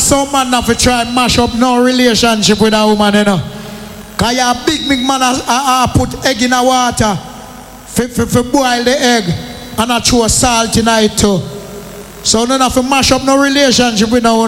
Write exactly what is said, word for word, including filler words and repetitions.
some man have to try and mash up no relationship with a woman, you know. Because you're a big, big man I, I, I put egg in the water for, for, for boil the egg and I throw salt in it too. So you don't have to mash up no relationship with no